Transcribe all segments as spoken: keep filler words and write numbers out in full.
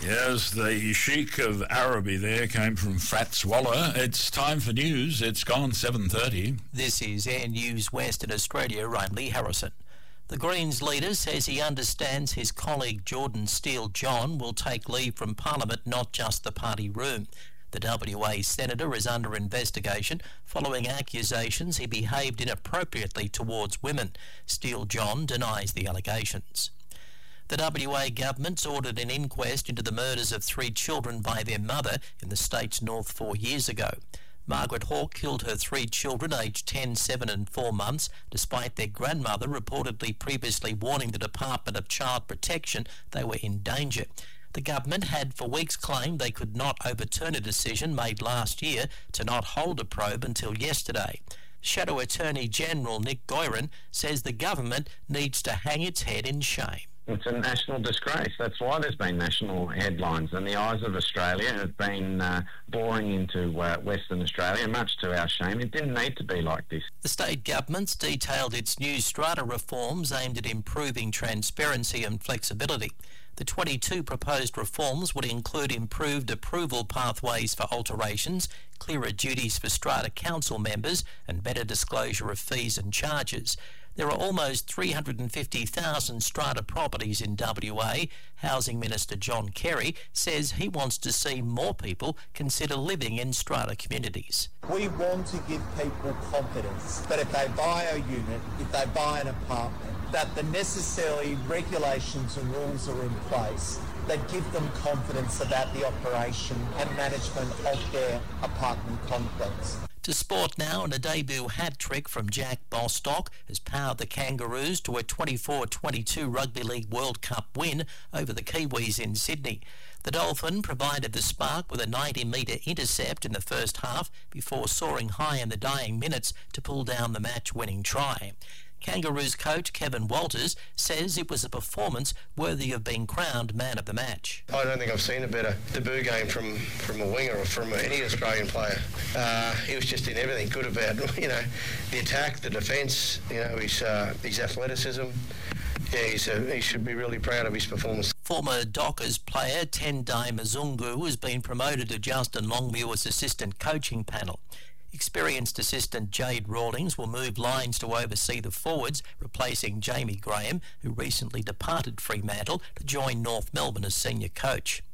Yes, the Sheikh of Araby there came from Fats Waller. It's time for news. It's gone seven thirty. This is Air News Western Australia. I'm Lee Harrison. The Greens leader says he understands his colleague Jordan Steele-John will take leave from Parliament, not just the party room. The W A senator is under investigation following accusations he behaved inappropriately towards women. Steele-John denies the allegations. The W A government's ordered an inquest into the murders of three children by their mother in the state's north four years ago. Margaret Hawke killed her three children aged ten, seven and four months, despite their grandmother reportedly previously warning the Department of Child Protection they were in danger. The government had for weeks claimed they could not overturn a decision made last year to not hold a probe until yesterday. Shadow Attorney General Nick Goiran says the government needs to hang its head in shame. It's a national disgrace. That's why there's been national headlines, and the eyes of Australia have been uh, boring into uh, Western Australia, much to our shame. It didn't need to be like this. The state government's detailed its new strata reforms aimed at improving transparency and flexibility. The twenty-two proposed reforms would include improved approval pathways for alterations, clearer duties for strata council members, and better disclosure of fees and charges. There are almost three hundred fifty thousand strata properties in W A. Housing Minister John Kerry says he wants to see more people consider living in strata communities. We want to give people confidence that if they buy a unit, if they buy an apartment, that the necessary regulations and rules are in place that give them confidence about the operation and management of their apartment complex. To sport now, and a debut hat-trick from Jack Bostock has powered the Kangaroos to a twenty-four twenty-two Rugby League World Cup win over the Kiwis in Sydney. The Dolphin provided the spark with a ninety metre intercept in the first half before soaring high in the dying minutes to pull down the match-winning try. Kangaroos coach Kevin Walters says it was a performance worthy of being crowned man of the match. I don't think I've seen a better debut game from, from a winger or from any Australian player. Uh, he was just in everything good about, you know, the attack, the defence, you know, his, uh, his athleticism. Yeah, he's a, he should be really proud of his performance. Former Dockers player Tendai Mzungu has been promoted to Justin Longmuir's assistant coaching panel. Experienced assistant Jade Rawlings will move lines to oversee the forwards, replacing Jamie Graham, who recently departed Fremantle to join North Melbourne as senior coach.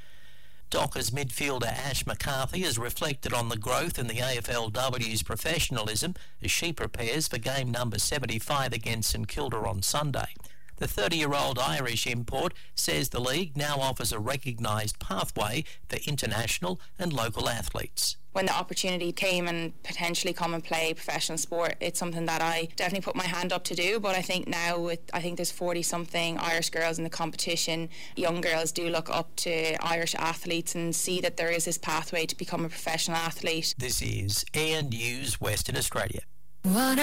Dockers midfielder Ash McCarthy has reflected on the growth in the A F L W's professionalism as she prepares for game number seventy-five against St Kilda on Sunday. The thirty-year-old Irish import says the league now offers a recognised pathway for international and local athletes. When the opportunity came and potentially come and play professional sport, it's something that I definitely put my hand up to do. But I think now, with I think there's forty-something Irish girls in the competition, young girls do look up to Irish athletes and see that there is this pathway to become a professional athlete. This is Air News Western Australia. What